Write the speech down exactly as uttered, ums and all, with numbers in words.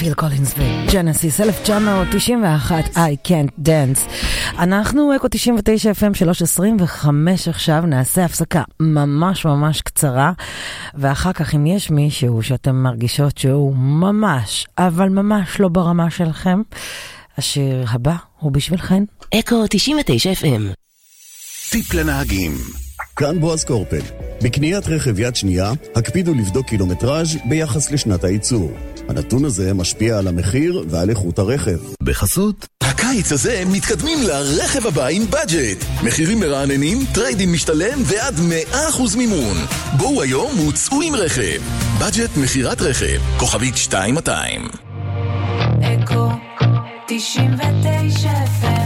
פיל קולינס וג'נסיס, אלף תשע מאות תשעים ואחת, I Can't Dance. אנחנו אקו תשעים ותשע אף אם שלוש עשרים וחמש עכשיו, נעשה הפסקה ממש ממש קצרה, ואחר כך אם יש מישהו שאתם מרגישות שהוא ממש, אבל ממש לא ברמה שלכם, השיר הבא הוא בשבילכן. אקו תשעים ותשע אף אם. טיפ לנהגים. כאן בועז קורפל. בקניית רכב יד שנייה, הקפידו לבדוק קילומטראז' ביחס לשנת הייצור. הנתון הזה משפיע על המחיר ועל איכות הרכב. בחסות הקיץ הזה מתקדמים לרכב הבא עם בדג'ט. מחירים מרעננים, טריידים משתלם ועד מאה אחוז מימון. בואו היום וצאו עם רכב. בדג'ט מחירת רכב, כוכבית שתיים מאתיים. אקו תשעים ותשע אף אם